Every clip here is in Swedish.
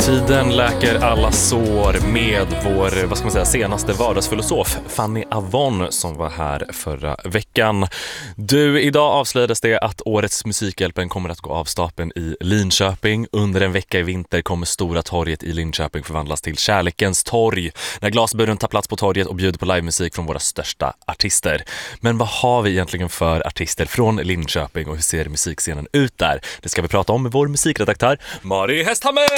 Tiden läker alla sår med vår, senaste vardagsfilosof Fanny Avon som var här förra veckan. Du, idag avslöjades det att årets Musikhjälpen kommer att gå av stapeln i Linköping. Under en vecka i vinter kommer Stora torget i Linköping förvandlas till Kärlekens torg, när glasburen tar plats på torget och bjuder på livemusik från våra största artister. Men vad har vi egentligen för artister från Linköping och hur ser musikscenen ut där? Det ska vi prata om med vår musikredaktör Mari Hästhammer!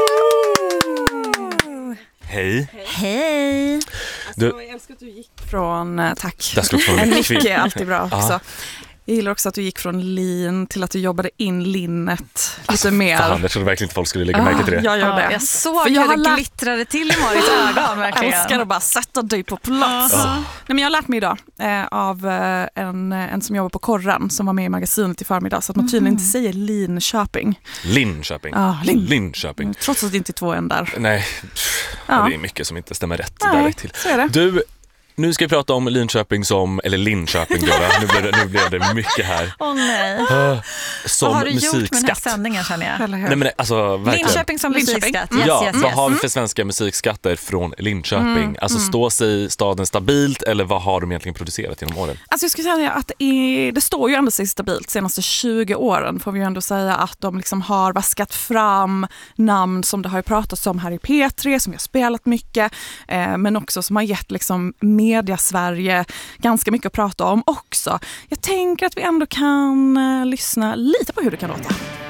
Hej. Hej. Jag älskar att du gick från tack. Där ska från mycket är alltid bra också. Jag gillar också att du gick från lin till att du jobbade in linnet lite mer. Fan, jag trodde verkligen inte folk skulle lägga märke till det. Jag gör det. Jag såg hur det glittrade till i Maris ögon. Jag älskar att bara sätta dig på plats. Nej, men jag har lärt mig idag av en som jobbar på Korren som var med i magasinet i förmiddag, så att man tydligen inte säger Linköping. Linköping. Linköping. Trots att det inte är två än där. Nej, det är mycket som inte stämmer rätt där till. Så är det. Du, nu ska vi prata om Linköping Linköping då. Nu blev det mycket här. Nej. Som vad har du gjort med den här musikskatt. sändningen, känner jag? Nej, men alltså, verkligen. Linköping som musikskatt. Yes, vad har vi för svenska musikskatter från Linköping? Står sig staden stabilt eller vad har de egentligen producerat genom åren? Alltså jag skulle säga att det står ju ändå sig stabilt. Senaste 20 åren får vi ju ändå säga att de liksom har vaskat fram namn som det har ju pratats om här i P3, som vi har spelat mycket, men också som har gett liksom media Sverige ganska mycket att prata om också. Jag tänker att vi ändå kan lyssna lite på hur det kan låta.